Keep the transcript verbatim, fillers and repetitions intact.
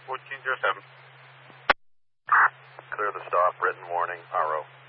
fourteen zero seven. Clear the stop, written warning, R O.